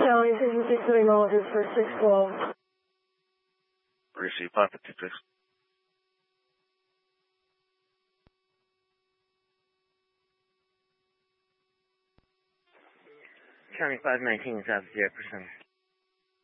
County 66 acknowledges for 612. Receive 556. County 519 is out 0%.